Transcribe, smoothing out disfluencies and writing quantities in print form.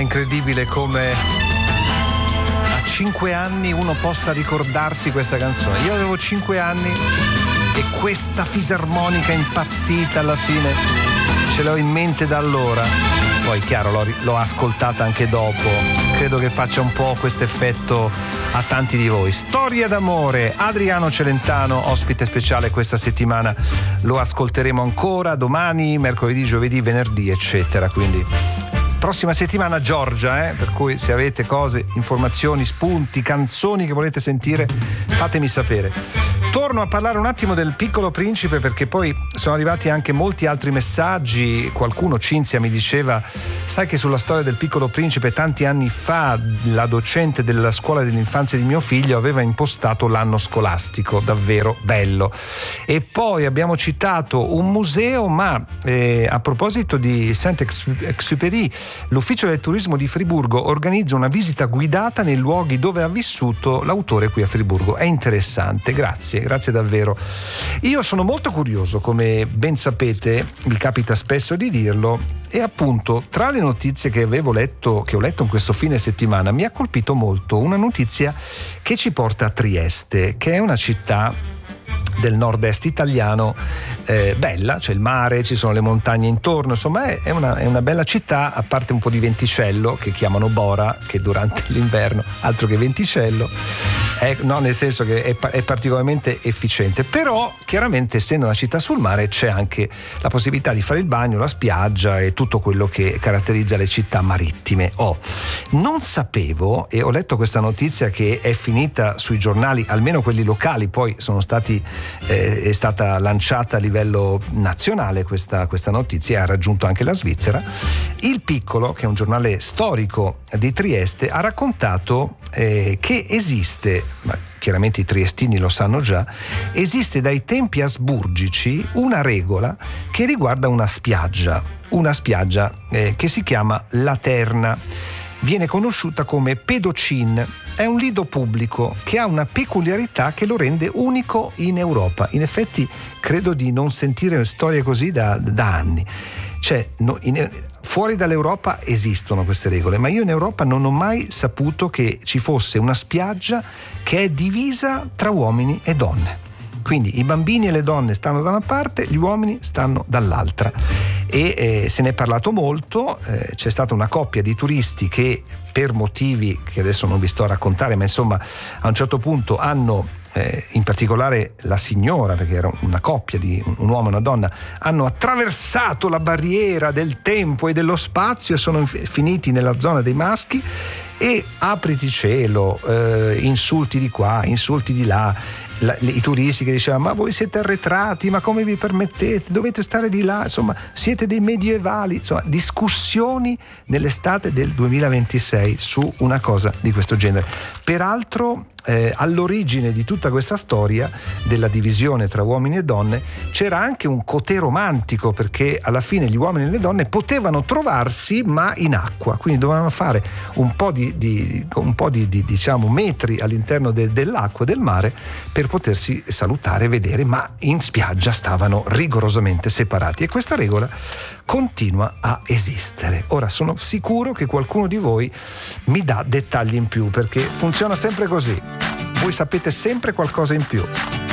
incredibile come a 5 anni uno possa ricordarsi questa canzone. Io avevo 5 anni e questa fisarmonica impazzita alla fine ce l'ho in mente da allora. Poi chiaro l'ho ascoltata anche dopo, credo che faccia un po' questo effetto a tanti di voi. Storia d'amore, Adriano Celentano, ospite speciale questa settimana, lo ascolteremo ancora domani, mercoledì, giovedì, venerdì, eccetera. Quindi prossima settimana Giorgia, per cui se avete cose, informazioni, spunti, canzoni che volete sentire, fatemi sapere. Torno a parlare un attimo del Piccolo Principe, perché poi sono arrivati anche molti altri messaggi. Qualcuno, Cinzia, mi diceva: sai che sulla storia del Piccolo Principe tanti anni fa la docente della scuola dell'infanzia di mio figlio aveva impostato l'anno scolastico, davvero bello. E poi abbiamo citato un museo, ma a proposito di Saint-Exupéry, l'ufficio del turismo di Friburgo organizza una visita guidata nei luoghi dove ha vissuto l'autore qui a Friburgo. È interessante, grazie davvero. Io sono molto curioso, come ben sapete, mi capita spesso di dirlo, e appunto tra le notizie che ho letto in questo fine settimana mi ha colpito molto una notizia che ci porta a Trieste, che è una città del nord-est italiano, bella, c'è il mare, ci sono le montagne intorno, insomma è una bella città, a parte un po' di venticello che chiamano Bora, che durante l'inverno altro che venticello, no, nel senso che è particolarmente efficiente, però chiaramente essendo una città sul mare c'è anche la possibilità di fare il bagno, la spiaggia e tutto quello che caratterizza le città marittime. Non sapevo, e ho letto questa notizia che è finita sui giornali, almeno quelli locali, poi è stata lanciata a livello nazionale questa notizia, ha raggiunto anche la Svizzera. Il Piccolo, che è un giornale storico di Trieste, ha raccontato che esiste, ma chiaramente i triestini lo sanno già, esiste dai tempi asburgici una regola che riguarda una spiaggia che si chiama Laterna. Viene conosciuta come Pedocin. È un lido pubblico che ha una peculiarità che lo rende unico in Europa. In effetti credo di non sentire storie così da anni. Fuori dall'Europa esistono queste regole, ma io in Europa non ho mai saputo che ci fosse una spiaggia che è divisa tra uomini e donne. Quindi i bambini e le donne stanno da una parte, gli uomini stanno dall'altra. E se ne è parlato molto, c'è stata una coppia di turisti che, per motivi che adesso non vi sto a raccontare, ma insomma a un certo punto hanno, in particolare la signora, perché era una coppia di un uomo e una donna, hanno attraversato la barriera del tempo e dello spazio e sono finiti nella zona dei maschi, e apriti cielo, insulti di qua, insulti di là. I turisti che dicevano: ma voi siete arretrati, ma come vi permettete, dovete stare di là, insomma siete dei medievali, insomma discussioni nell'estate del 2026 su una cosa di questo genere. Peraltro all'origine di tutta questa storia della divisione tra uomini e donne c'era anche un cotè romantico, perché alla fine gli uomini e le donne potevano trovarsi ma in acqua, quindi dovevano fare un po' di diciamo metri all'interno dell'acqua del mare per potersi salutare e vedere, ma in spiaggia stavano rigorosamente separati, e questa regola continua a esistere. Ora sono sicuro che qualcuno di voi mi dà dettagli in più, perché funziona sempre così, voi sapete sempre qualcosa in più.